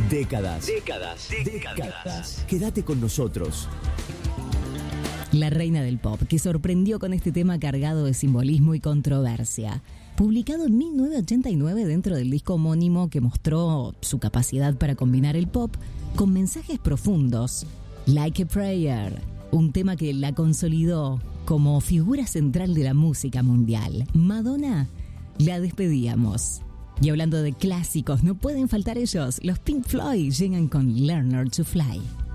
Décadas. Quédate con nosotros. La reina del pop, que sorprendió con este tema cargado de simbolismo y controversia. Publicado en 1989 dentro del disco homónimo que mostró su capacidad para combinar el pop con mensajes profundos. Like a Prayer, un tema que la consolidó como figura central de la música mundial. Madonna, la despedíamos. Y hablando de clásicos, no pueden faltar ellos. Los Pink Floyd llegan con Learn to Fly.